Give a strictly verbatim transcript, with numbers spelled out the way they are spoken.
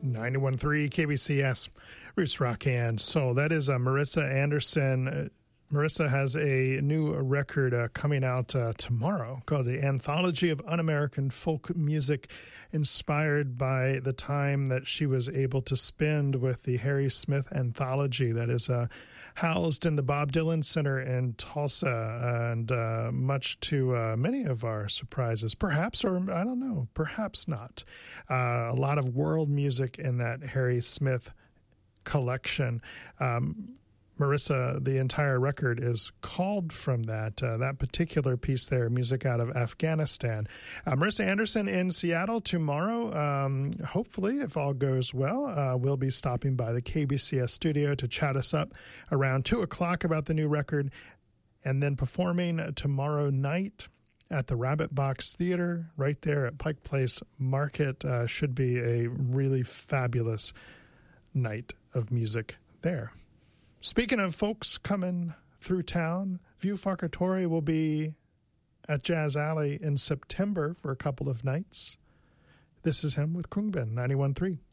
ninety-one point three K B C S, Roots Rock and Soul. That is uh, Marissa Anderson. Uh, Marissa has a new record uh, coming out uh, tomorrow called The Anthology of Un-American Folk Music, inspired by the time that she was able to spend with the Harry Smith Anthology that is uh, housed in the Bob Dylan Center in Tulsa, and uh, much to uh, many of our surprises, perhaps, or I don't know, perhaps not. Uh, a lot of world music in that Harry Smith collection. Um, Marissa, the entire record is called from that uh, that particular piece there, music out of Afghanistan. Uh, Marissa Anderson in Seattle tomorrow. Um, hopefully, if all goes well, uh, we'll be stopping by the K B C S studio to chat us up around two o'clock about the new record, and then performing tomorrow night at the Rabbit Box Theater right there at Pike Place Market. Uh, should be a really fabulous night of music there. Speaking of folks coming through town, View Farkatori will be at Jazz Alley in September for a couple of nights. This is him with Khruangbin, ninety-one point three.